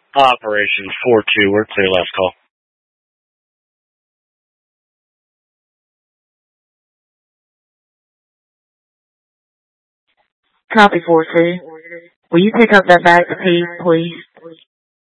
Operation 4-2, we're clear, last call. Copy 4-2. Will you pick up that back to P, please?